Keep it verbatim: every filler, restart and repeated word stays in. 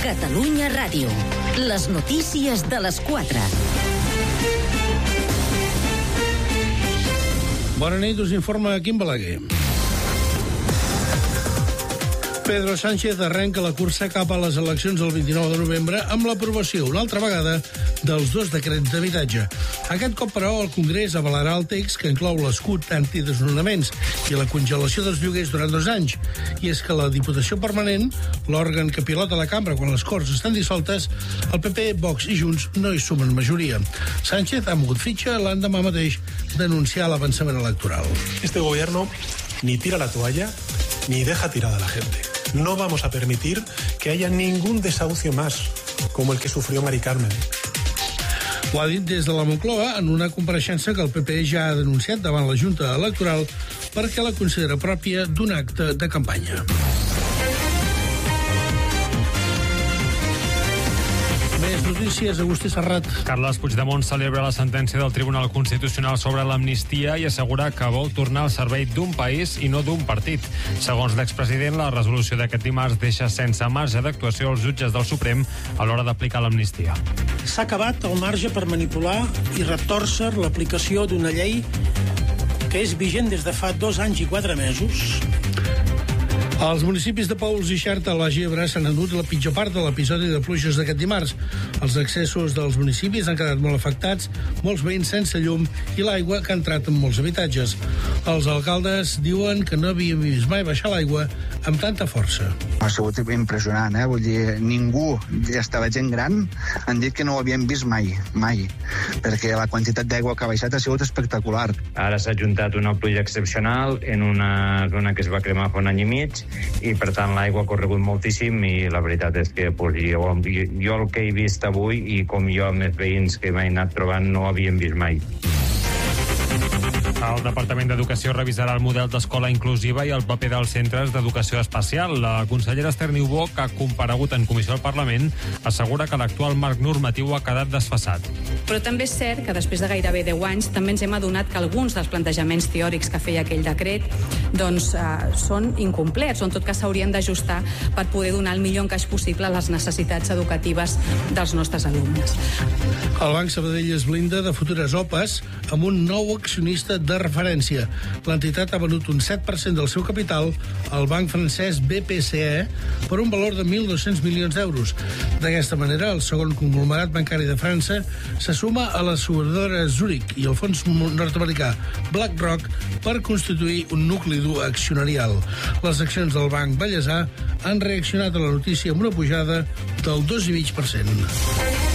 Catalunya Ràdio. Les notícies de les quatre. Bona nit, us informa Quim Balaguer. Pedro Sánchez arrenca la cursa cap a les eleccions del vint-i-nou de novembre amb l'aprovació, una altra vegada, dels dos decrets d'habitatge. Aquest cop, però, el Congrés avalarà el text que inclou l'escut antidesnonaments i la congelació dels lloguers durant dos anys. I és que la Diputació Permanent, l'òrgan que pilota la cambra quan les Corts estan dissoltes, el P P, Vox i Junts no hi sumen majoria. Sánchez ha mogut fitxa l'endemà mateix denunciar l'avançament electoral. Este gobierno ni tira la toalla ni deja tirada a la gente. No vamos a permitir que haya ningún desahucio más como el que sufrió Mari Carmen. Ho ha dit des de la Moncloa en una compareixença que el P P ja ha denunciat davant la Junta Electoral perquè la considera pròpia d'un acte de campanya. Més notícies, Agustí Serrat. Carles Puigdemont celebra la sentència del Tribunal Constitucional sobre l'amnistia i assegura que vol tornar al servei d'un país i no d'un partit. Segons l'expresident, la resolució d'aquest dimarts deixa sense marge d'actuació els jutges del Suprem a l'hora d'aplicar l'amnistia. S'ha acabat el marge per manipular i retòrcer l'aplicació d'una llei que és vigent des de fa dos anys i quatre mesos. Els municipis de Paüls i Xerta, a la Gebre, s'han endut la pitjor part de l'episodi de pluges d'aquest dimarts. Els accessos dels municipis han quedat molt afectats, molts veïns sense llum i l'aigua que ha entrat en molts habitatges. Els alcaldes diuen que no havien vist mai baixar l'aigua amb tanta força. Ha sigut impressionant, eh? Vull dir, ningú, hasta la gent gran, han dit que no ho havien vist mai, mai, perquè la quantitat d'aigua que ha baixat ha sigut espectacular. Ara s'ha juntat una pluja excepcional en una zona que es va cremar fa un any i mig, i per tant l'aigua ha corregut moltíssim i la veritat és que pues, jo, jo el que he vist avui i com jo amb els veïns que m'he anat trobant no ho havíem vist mai. El Departament d'Educació revisarà el model d'escola inclusiva i el paper dels centres d'educació especial. La consellera Esther Niubó, que ha comparegut en comissió al Parlament, assegura que l'actual marc normatiu ha quedat desfasat. Però també és cert que després de gairebé deu anys també ens hem adonat que alguns dels plantejaments teòrics que feia aquell decret doncs, eh, són incomplets, o en tot cas s'haurien d'ajustar per poder donar el millor encaix possible a les necessitats educatives dels nostres alumnes. El Banc Sabadell es blinda de futures O P As amb un nou accionista de referència. L'entitat ha venut un set per cent del seu capital al banc francès B P C E per un valor de mil dos-cents milions d'euros. D'aquesta manera, el segon conglomerat bancari de França se suma a l'asseguradora Zurich i el fons nord-americà BlackRock per constituir un nucli dur accionarial. Les accions del Banc Bellesà han reaccionat a la notícia amb una pujada del dos coma cinc per cent.